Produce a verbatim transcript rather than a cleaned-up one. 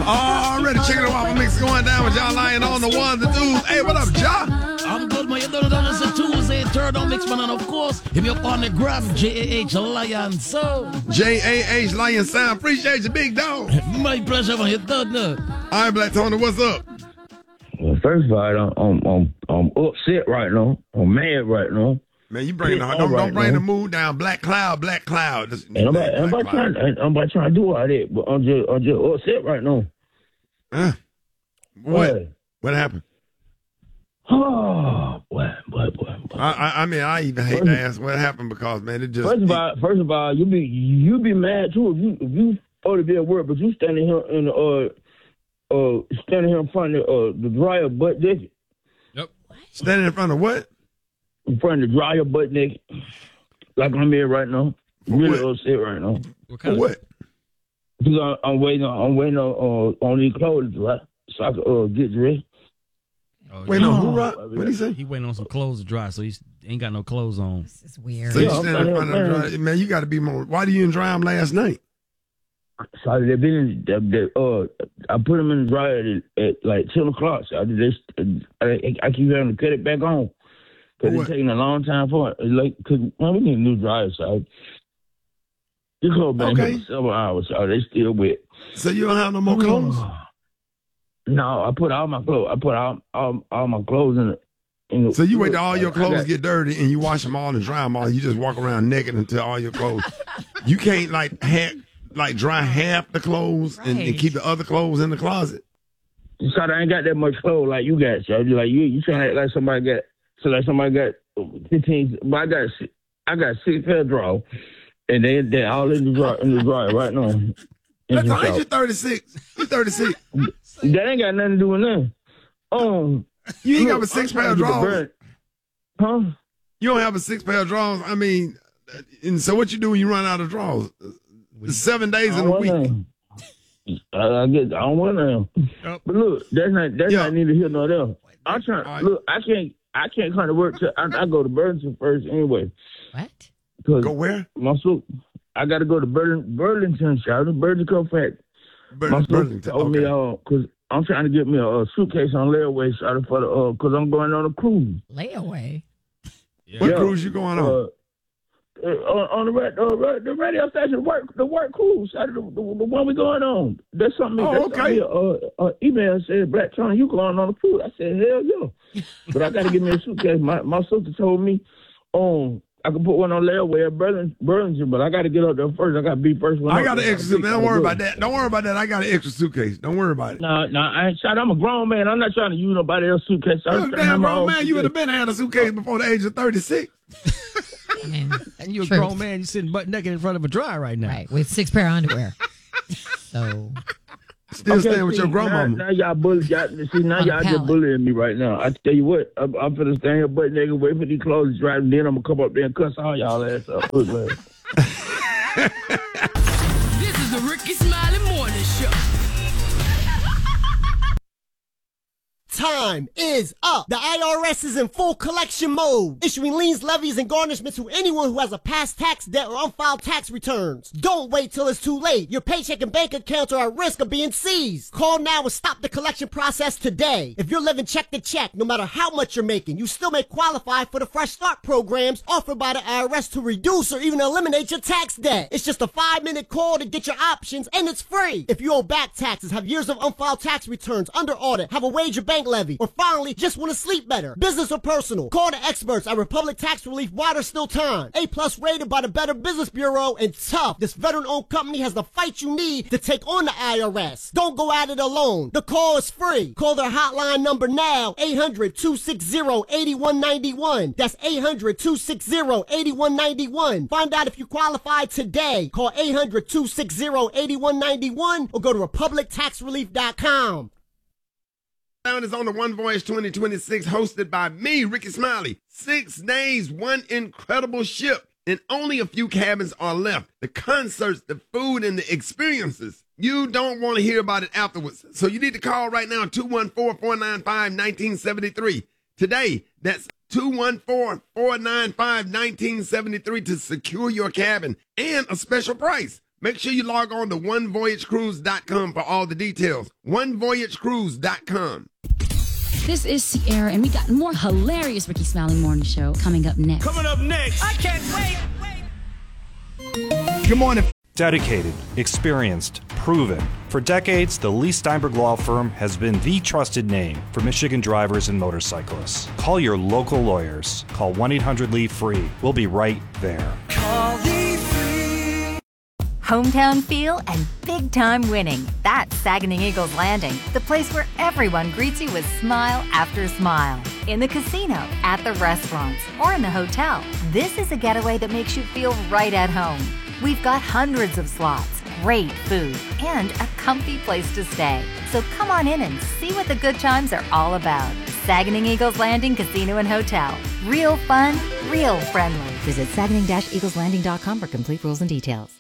Already chicken and waffle mix going down with y'all lying on the ones and twos. Hey, what up, Ja? I'm good, man. You don't know it's a Tuesday, third on mix, man. And of course, hit me up on the gram, J A H Lion Sound. J A H Lion Sound. Appreciate you, big dog. My pleasure, man. You done that. All right, Black Tony, what's up? Well, first of all, I'm, I'm, I'm upset right now. I'm mad right now. Man, you bring the don't, don't bring the mood down. Black cloud, black cloud. Just, and I'm about, I'm, about trying, I'm about trying to do all that, but I'm just, I'm just upset right now. Huh? What? What, what happened? Oh, boy, boy, boy, boy. I, I, I mean, I even hate first, to ask what happened because, man, it just. First of all, first of all, you be you be mad too if you if you ought to be at work, but you standing here in the uh uh standing here in front of uh the dryer butt naked. Yep. Standing in front of what? In front of the dryer butt naked, like I'm here right now. For really what? upset right now. What kind For of what? Because I, I'm waiting on I'm waiting on uh, on these clothes to dry so I can uh, get dressed. Oh, Wait, no, who right? What did he say? He waiting on some clothes to dry, so he ain't got no clothes on. This is weird. So you Yeah, standing in I'm- front of the dry. Man, you got to be more. Why do you dry them last night? So they been they, they, uh I put them in the dryer at, at like ten o'clock. So I just I, I keep having to cut it back on because What? it's taking a long time for it. It's like cause man, we need a new dryer. So you clothes been Okay. here for several hours. So they still wet. So you don't have no more clothes? No, I put all my clothes. I put all all, all my clothes in the. In the So you wait till all your I clothes got- get dirty and you wash them all and dry them all. You just walk around naked until all your clothes. You can't like ha- like dry half the clothes and, and Right. keep the other clothes in the closet. So I ain't got that much clothes like you got. So you like you you trying to act like somebody got so like somebody got fifteen. But I got si- I got six pair of drawers, and they they all in the drawer in the dryer right now. In That's the all right. shower. You're thirty-six. You're thirty-six. That ain't got nothing to do with nothing. Um, You ain't got a look, six I'm pair of trying to get the drawers. bird- Huh? You don't have a six pair of drawers. I mean, and so what you do when you run out of drawers? It's seven days I in don't a want week. none. I, I get. I don't want them. Yep. But look, that's not that's Yeah. not neither here nor there. I'm trying. All right. Look, I can't. I can't come to work till I, I go to Burlington first anyway. What? Cause Go where? my suit. I got to go to Burlington, Burlington, shout out Burlington Co Factory. Bur- My sister Burlington. told me, Okay. uh, cause I'm trying to get me a, a suitcase on layaway, shout out for the, uh, cause I'm going on a cruise. Layaway. What Yeah. cruise you going on? Uh, uh, on, on the, ra- uh, ra- the radio station, work the work cruise, shout out the, the, the one we going on. That's something. Oh, that's okay. something, uh, uh, email said, Black Tony, you going on a cruise? I said, hell yeah. But I got to get me a suitcase. My my sister told me, um. I can put one on layaway at Burlington, Burlington, but I got to get up there first. I got to be first one. I up. got an extra suitcase. Don't worry about that. Don't worry about that. I got an extra suitcase. Don't worry about it. No, no, I ain't shot. I'm a grown man. I'm not trying to use nobody else's suitcase. You're I'm a trying to have damn my grown own man. You would have suitcase. been had a suitcase before the age of thirty-six. I mean, And you're a Truth. grown man, you sitting butt naked in front of a dryer right now. right, with six pair of underwear. So, Still Okay, staying with see, your grandmama. Now, now y'all bully, y'all, see, now On y'all pallet. just bullying me right now. I tell you what, I'm, I'm finna stand here butt naked, wait for these clothes to dry, and then I'm gonna come up there and cuss all y'all ass up. Look, man. This is the Ricky Smiley Morning Show. Time is up. The I R S is in full collection mode, issuing liens, levies, and garnishments to anyone who has a past tax debt or unfiled tax returns. Don't wait till it's too late. Your paycheck and bank accounts are at risk of being seized. Call now and stop the collection process today. If you're living check to check, no matter how much you're making, you still may qualify for the Fresh Start programs offered by the I R S to reduce or even eliminate your tax debt. It's just a five-minute call to get your options, and it's free. If you owe back taxes, have years of unfiled tax returns, under audit, have a wage or bank levy, or finally just want to sleep better, business or personal, call the experts at Republic Tax Relief while there's still time. A plus rated by the Better Business Bureau, and tough. This veteran-owned company has the fight you need to take on the I R S. Don't go at it alone. The call is free. Call their hotline number now, eight hundred, two six zero, eight one nine one. That's eight hundred, two six zero, eight one nine one. Find out if you qualify today. Call eight hundred, two six zero, eight one nine one or go to republic tax relief dot com. Sound is on the One Voice twenty twenty-six, hosted by me, Ricky Smiley. Six days, one incredible ship, and only a few cabins are left. The concerts, the food, and the experiences. You don't want to hear about it afterwards. So you need to call right now, two one four, four nine five, one nine seven three. Today, that's two one four, four nine five, one nine seven three to secure your cabin and a special price. Make sure you log on to one voyage cruise dot com for all the details. one voyage cruise dot com. This is Sierra, and we got more hilarious Ricky Smiley Morning Show coming up next. Coming up next. I can't wait. Good morning. Dedicated, experienced, proven. For decades, the Lee Steinberg Law Firm has been the trusted name for Michigan drivers and motorcyclists. Call your local lawyers. Call one eight hundred Lee free. We'll be right there. Call Lee Free. Hometown feel and big-time winning. That's Saginaw Eagles Landing, the place where everyone greets you with smile after smile. In the casino, at the restaurants, or in the hotel, this is a getaway that makes you feel right at home. We've got hundreds of slots, great food, and a comfy place to stay. So come on in and see what the good times are all about. Saginaw Eagles Landing Casino and Hotel. Real fun, real friendly. Visit Saginaw Eagles Landing dot com for complete rules and details.